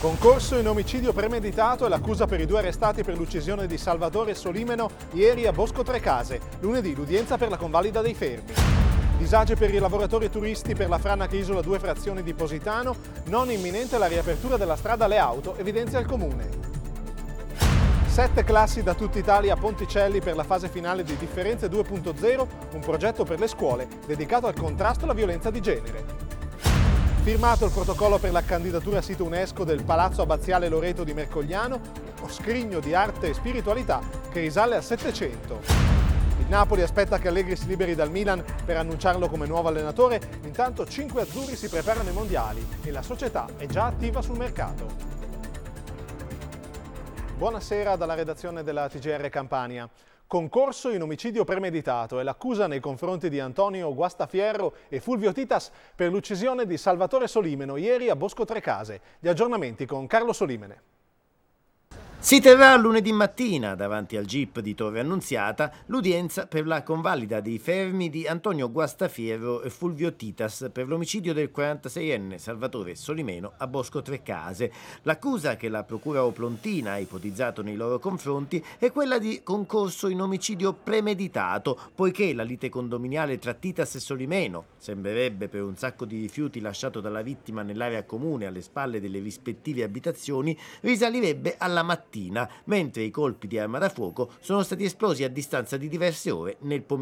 Concorso in omicidio premeditato e l'accusa per i due arrestati per l'uccisione di Salvatore Solimeno ieri a Bosco Trecase. Lunedì l'udienza per la convalida dei fermi. Disagi per i lavoratori turisti per la frana che isola 2 frazioni di Positano. Non imminente la riapertura della strada alle auto, evidenzia il comune. 7 classi da tutta Italia a Ponticelli per la fase finale di Differenze 2.0, un progetto per le scuole dedicato al contrasto alla violenza di genere. Firmato il protocollo per la candidatura a sito UNESCO del Palazzo Abbaziale Loreto di Mercogliano, uno scrigno di arte e spiritualità che risale al Settecento. Il Napoli aspetta che Allegri si liberi dal Milan per annunciarlo come nuovo allenatore, intanto 5 azzurri si preparano ai mondiali e la società è già attiva sul mercato. Buonasera dalla redazione della TGR Campania. Concorso in omicidio premeditato è l'accusa nei confronti di Antonio Guastafierro e Fulvio Titas per l'uccisione di Salvatore Solimeno ieri a Bosco Trecase. Gli aggiornamenti con Carlo Solimene. Si terrà lunedì mattina, davanti al GIP di Torre Annunziata, l'udienza per la convalida dei fermi di Antonio Guastafierro e Fulvio Titas per l'omicidio del 46enne Salvatore Solimeno a Bosco Trecase. L'accusa che la procura oplontina ha ipotizzato nei loro confronti è quella di concorso in omicidio premeditato, poiché la lite condominiale tra Titas e Solimeno, sembrerebbe per un sacco di rifiuti lasciato dalla vittima nell'area comune alle spalle delle rispettive abitazioni, risalirebbe alla mattina, mentre i colpi di arma da fuoco sono stati esplosi a distanza di diverse ore nel pomeriggio.